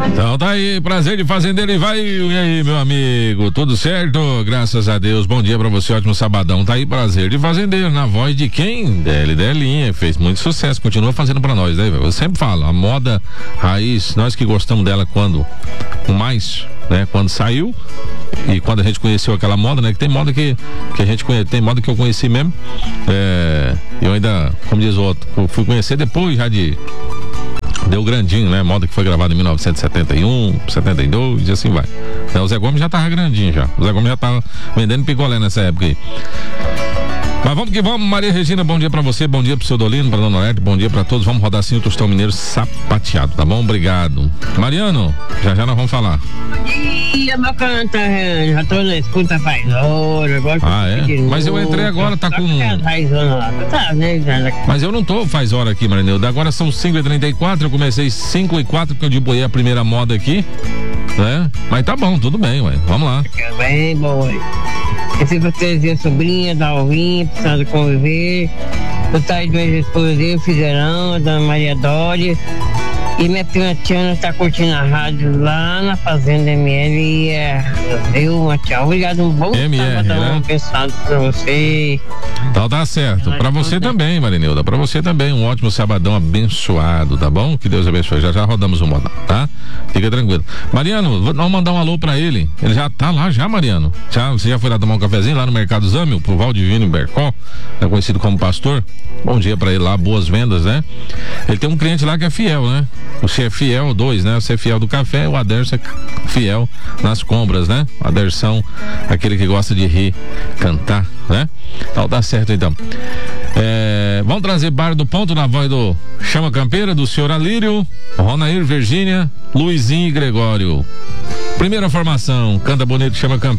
Então tá aí, prazer de fazendeiro e vai. E aí, meu amigo, tudo certo? Graças a Deus, bom dia pra você, ótimo sabadão. Tá aí, prazer de fazendeiro, na voz de quem? Deli Delinha, fez muito sucesso, continua fazendo pra nós, né? Eu sempre falo, a moda raiz, nós que gostamos dela quando mais, né? Quando saiu e quando a gente conheceu aquela moda, né? Que tem moda que a gente conhece, tem moda que eu conheci mesmo. Eu ainda, como diz o outro, fui conhecer depois já de Deu Grandinho, né? Moda que foi gravada em 1971, 72 e assim vai. O Zé Gomes já tava grandinho já. O Zé Gomes já tava vendendo picolé nessa época aí. Mas vamos que vamos, Maria Regina, bom dia pra você, bom dia pro seu Dolino, pra Dona Olete, bom dia pra todos. Vamos rodar assim o Tostão Mineiro sapateado, tá bom? Obrigado. Mariano, já nós vamos falar. Bom dia, meu canta, já tô na escuta faz hora. Mas eu entrei agora, tá com... Mas eu não tô faz hora aqui, Marineu. Agora são 5h34, eu comecei 5h04, porque eu depoiei a primeira moda aqui, né? Mas tá bom, tudo bem, ué. Vamos lá. Bem, bom, ué. Esse vocês e a sobrinha, da Alvinha, precisando conviver. Eu saí do ex-esposinho, Fizerão, a Dona Maria Dória. E minha prima Tiana tá curtindo a rádio lá na Fazenda ML. Viu, tchau. Obrigado, um bom sabadão, né? Pensado pra você. Então tá certo. Pra você também, Marineuda. Pra você também, um ótimo sabadão abençoado, tá bom? Que Deus abençoe. Já rodamos o modal, tá? Fica tranquilo. Mariano, vamos mandar um alô pra ele. Ele já tá lá já, Mariano? Você já foi lá tomar um cafezinho lá no Mercado Zâmio, pro Valdivino em Bercó, é conhecido como Pastor? Bom dia pra ele lá, boas vendas, né? Ele tem um cliente lá que é fiel, né? Você é fiel, dois, né? Você é fiel do café, o Aderson é fiel nas compras, né? O Adersão, aquele que gosta de rir, cantar, né? Então tá certo então. Vamos trazer Bar do Ponto na voz do Chama Campeira, do senhor Alírio, Ronair, Virgínia, Luizinho e Gregório. Primeira formação, canta bonito, chama Campeira.